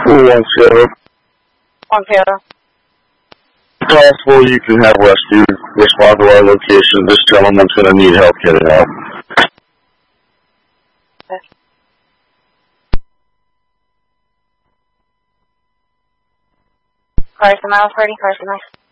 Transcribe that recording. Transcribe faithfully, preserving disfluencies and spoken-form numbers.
One Sierra. One Sierra. Possible you can have rescue respond to our location. This gentleman's going to need help getting out. Okay. Carson, Miles Party, Carson, nice.